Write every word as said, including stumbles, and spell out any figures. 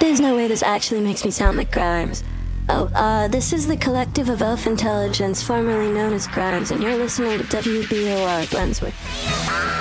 There's no way this actually makes me sound like Grimes. Oh, uh, this is the Collective of Elf Intelligence, formerly known as Grimes, and you're listening to W B O R Glenswick.